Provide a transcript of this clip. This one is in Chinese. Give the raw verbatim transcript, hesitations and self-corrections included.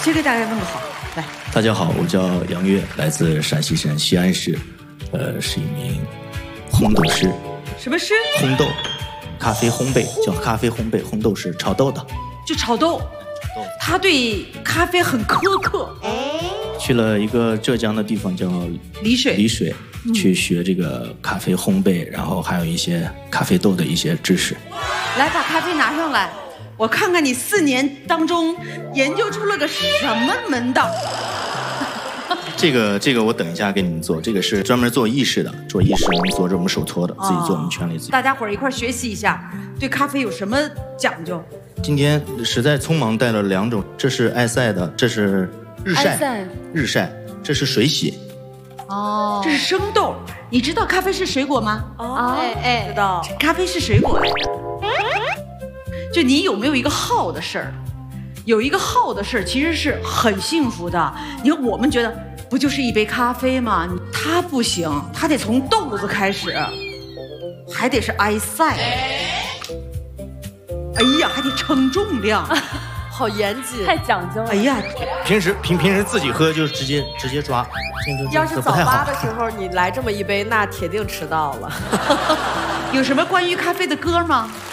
先给大家问个好，来。 大家好，我叫杨越，来自陕西省西安市，呃，是一名烘豆师。 什么师？ 烘豆，咖啡烘焙，叫咖啡烘焙，烘豆是炒豆的。 就炒豆。他对咖啡很苛刻。 去了一个浙江的地方叫丽水， 丽水。去学这个咖啡烘焙，然后还有一些咖啡豆的一些知识。 来，把咖啡拿上来，我看看你四年当中研究出了个什么门道。 这个这个我等一下给你们做，这个是专门做意式的，做意式我们做这种手搓的，自己做我们圈里自己。 大家伙儿一块学习一下，对咖啡有什么讲究？ 今天实在匆忙带了两种，这是埃塞的，这是日晒，日晒，这是水洗。 哦，这是生豆。你知道咖啡是水果吗？ 哦，哎哎，知道。 咖啡是水果来的。就你有没有一个好的事儿？有一个好的事儿，其实是很幸福的。你看，我们觉得不就是一杯咖啡吗？它不行，它得从豆子开始，还得是埃塞。哎呀，还得称重量。 好严谨， 太讲究了。 哎呀， 平时平平时自己喝就直接直接抓， 要是早八的时候你来这么一杯，那铁定迟到了。 有什么关于咖啡的歌吗？